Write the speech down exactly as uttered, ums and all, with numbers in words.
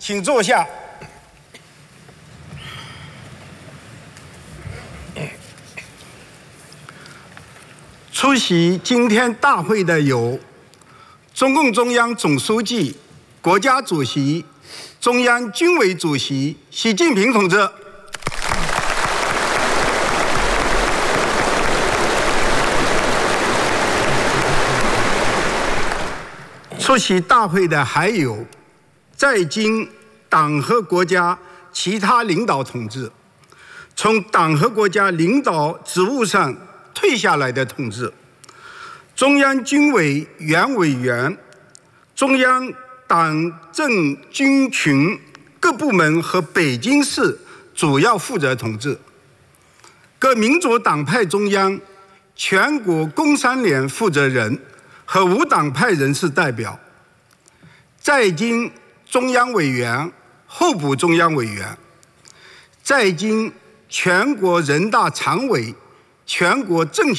请坐下。出席今天大会的有中共中央总书记、国家主席、中央军委主席习近平同志。出席大会的还有在京党和国家其他领导同志，从党和国家领导职务上退下来的同志，中央军委原委员、中央党政军群各部门和北京市主要负责同志，各民主党派中央、全国工商联负责人和无党派人士代表，在京中央委员、候补中央委员，在京全国人大常委、全国政协